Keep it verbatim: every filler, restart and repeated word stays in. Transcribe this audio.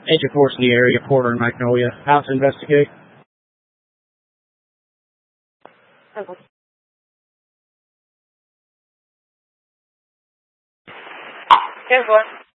Agent Force in the area, Porter and Magnolia. Out to investigate. Here's one.